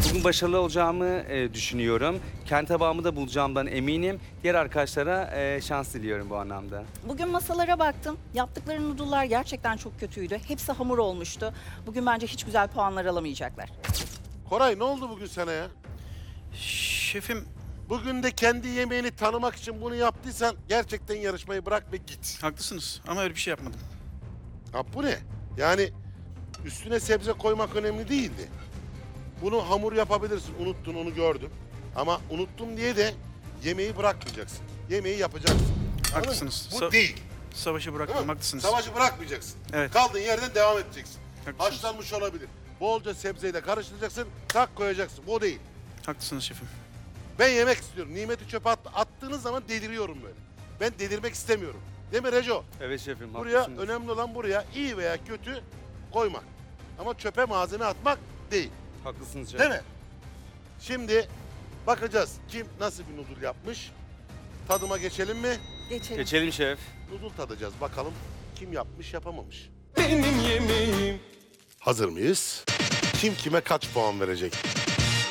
Bugün başarılı olacağımı düşünüyorum. Kendi tabağımı da bulacağımdan eminim. Diğer arkadaşlara şans diliyorum bu anlamda. Bugün masalara baktım. Yaptıkları noodle'lar gerçekten çok kötüydü. Hepsi hamur olmuştu. Bugün bence hiç güzel puanlar alamayacaklar. Koray ne oldu bugün sana ya? Şefim, Bugün de kendi yemeğini tanımak için bunu yaptıysan gerçekten yarışmayı bırak ve git. haklısınız ama öyle bir şey yapmadım. Ha bu ne? Yani üstüne sebze koymak önemli değildi. Bunu hamur yapabilirsin. Unuttun, onu gördüm. Ama unuttum diye de yemeği bırakmayacaksın. Yemeği yapacaksın. Anladın mı? Haklısınız. Bu değil. Savaşı Değil bıraktım, mi? haklısınız. Savaşı bırakmayacaksın. Evet. Kaldığın yerden devam edeceksin. Haklısınız. Haşlanmış olabilir. Bolca sebzeyle karıştıracaksın, tak koyacaksın. Bu değil. Haklısınız şefim. Ben yemek istiyorum. Nimeti çöpe attığınız zaman deliriyorum böyle. Ben delirmek istemiyorum. Değil mi Reco? Evet şefim, Buraya haklısınız. önemli olan buraya iyi veya kötü koymak. Ama çöpe malzeme atmak değil. Haklısınız şefim. Değil mi? Şimdi bakacağız kim nasıl bir noodle yapmış. Tadıma geçelim mi? Geçelim. Geçelim şef. Noodle tadacağız. Bakalım kim yapmış yapamamış. Benim yemeğim. Hazır mıyız? Kim kime kaç puan verecek?